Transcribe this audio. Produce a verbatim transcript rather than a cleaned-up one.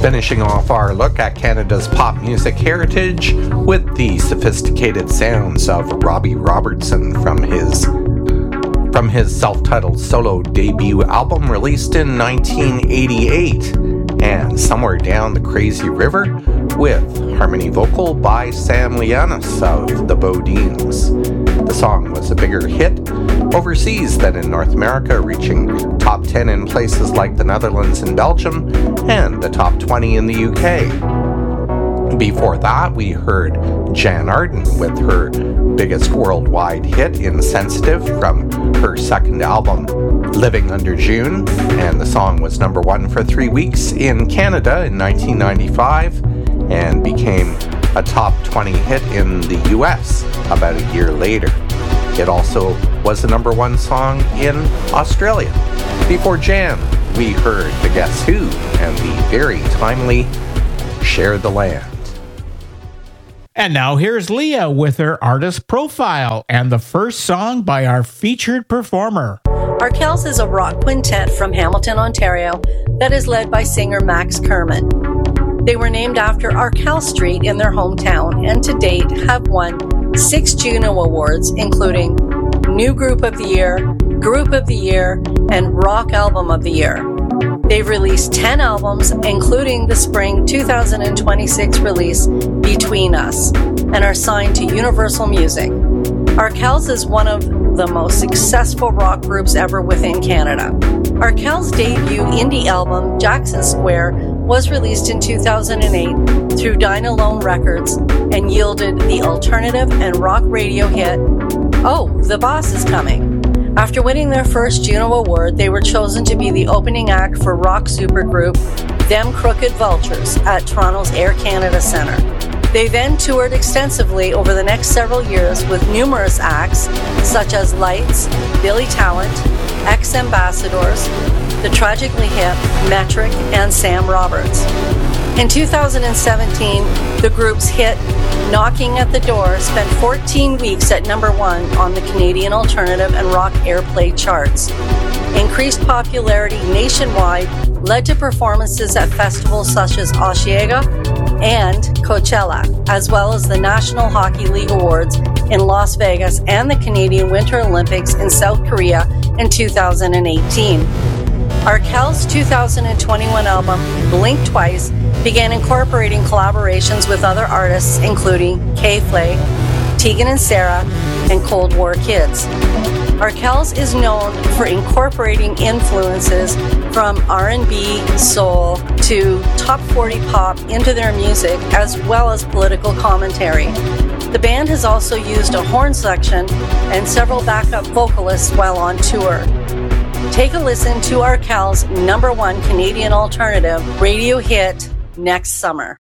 Finishing off our look at Canada's pop music heritage with the sophisticated sounds of Robbie Robertson from his from his self-titled solo debut album released in nineteen eighty-eight, and Somewhere Down the Crazy River with harmony vocal by Sam Lianis of the Bodines. The song was a bigger hit overseas than in North America, reaching top ten in places like the Netherlands and Belgium, and the top twenty in the U K. Before that, we heard Jan Arden with her biggest worldwide hit, Insensitive, from her second album, Living Under June, and the song was number one for three weeks in Canada in nineteen ninety-five, and became a top twenty hit in the U S about a year later. It also was the number one song in Australia. Before Jan, we heard the Guess Who and the very timely Share the Land. And now here's Leah with her artist profile and the first song by our featured performer. Arkells is a rock quintet from Hamilton, Ontario that is led by singer Max Kerman. They were named after Arkell Street in their hometown and to date have won six Juno Awards, including New Group of the Year, Group of the Year, and Rock Album of the Year. They've released ten albums, including the spring two thousand twenty-six release Between Us, and are signed to Universal Music. Arkells is one of the most successful rock groups ever within Canada. Arkell's debut indie album, Jackson Square, was released in two thousand eight through Dynalone Records and yielded the alternative and rock radio hit, Oh, the Boss is Coming. After winning their first Juno Award, they were chosen to be the opening act for rock supergroup Them Crooked Vultures at Toronto's Air Canada Centre. They then toured extensively over the next several years with numerous acts such as Lights, Billy Talent, Ex-Ambassadors, The Tragically Hip, Metric, and Sam Roberts. In two thousand seventeen, the group's hit Knocking at the Door spent fourteen weeks at number one on the Canadian alternative and rock airplay charts. Increased popularity nationwide led to performances at festivals such as Osheaga and Coachella, as well as the National Hockey League Awards in Las Vegas and the Canadian Winter Olympics in South Korea in two thousand eighteen. Arkell's two thousand twenty-one album, Blink Twice, began incorporating collaborations with other artists including K-Flay, Tegan and Sarah, and Cold War Kids. Arkells is known for incorporating influences from R and B, soul, to top forty pop into their music, as well as political commentary. The band has also used a horn section and several backup vocalists while on tour. Take a listen to Arkell's number one Canadian alternative radio hit, Next Summer.